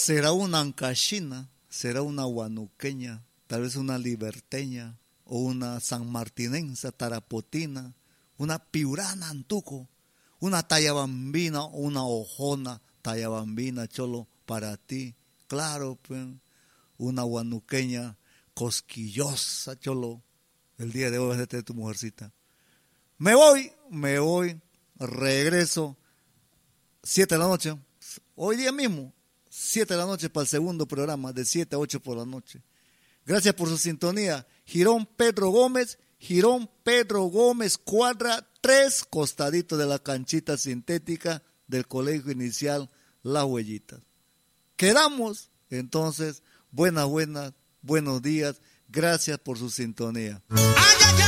será una ancashina, será una guanuqueña, tal vez una liberteña, o una sanmartinense, tarapotina, una piurana antuco, una tallabambina, una ojona tallabambina, cholo, para ti. Claro, pues, una guanuqueña cosquillosa, cholo. El día de hoy es de tu mujercita. Me voy, regreso, 7 de la noche, hoy día mismo, 7 de la noche para el segundo programa, de 7 a 8 por la noche. Gracias por su sintonía. Girón Pedro Gómez, cuadra 3, costadito de la canchita sintética del Colegio Inicial Las Huellitas. Quedamos, entonces, buenos días, gracias por su sintonía. ¡Ay, ay, ay!